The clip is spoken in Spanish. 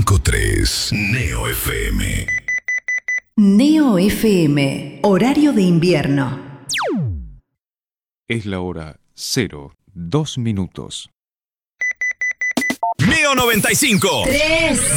95.3 Neo FM. Neo FM, horario de invierno. Es la hora 02 minutos. Neo 95. 3.